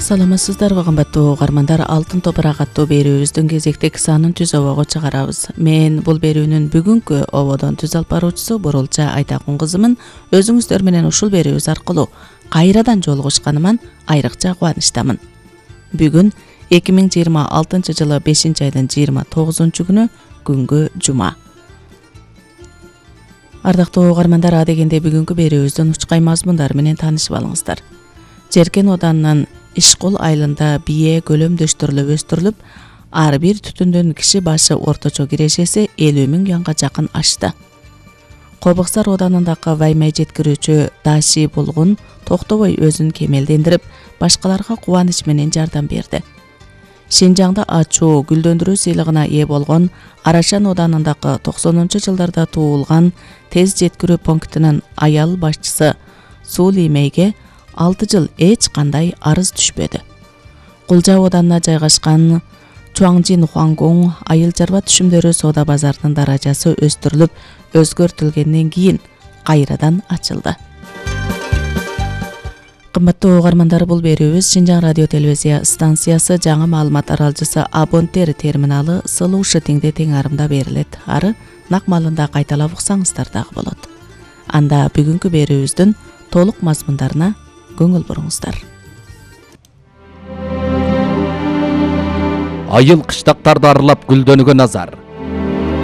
Саламатсыздарбы кымбаттуу угармандар, Алтын топурак аттуу берүүбүздүн кезектик санын түз обого чыгарабыз. Мен бул берүүнүн бүгүнкү ободон түз алып баруучусу Бурулча Айтакун кызымын. Өзүңүздөр менен ушул берүүбүз аркылуу кайрадан жолугушканыман айрыкча кубанычтамын. Бүгүн 2026 жылы 5-айдын 29 күнү күнгө жума. Ардактуу угармандар, дегенде бүгүнкү берүүбүздүн учкай мазмундары менен таанышып алыңыздар. Жеркен оданынын Ишкул айылында бие көлөмдөштүрүлүп өстүрүлүп, ар бир түтүндөн киши башы орточо кирешеси 50.000 юанга жакын ашты. Кобуксар оданындагы ваймай жеткирүүчү Даши Булгун токтобой өзүн кемелдендирип, башкаларга кубаныч менен жардам берди. Шинжаңда ачуу гүлдөндүрүү сыйлыгына ээ болгон Арашан оданындагы 90-жылдарда туулган тез жеткирүү пунктунун аял башчысы Сулеймейге 6 жыл эч кандай арыз түшпөдү. Кулжа оданына жайгашкан Чуаңжин Хуангоң айыл чарба түшүмдөрү соода базарынын даражасы өстүрүлүп, өзгөртүлгөндөн кийин кайрадан ачылды. Кымбаттуу угармандар, бул берүүбүз Шинжаң радио телевизия станциясы жаңы маалымат аралжысы Абонтер терминалы Сылуушы теңде тең арымда берилет. Ары нак маалында кайталап уксаңыздар дагы болот. Анда бүгүнкү берүүбүздүн толук мазмундарына көңүл буруңуздар. Айыл кыштактарды аралап гүлдөнүүгө назар.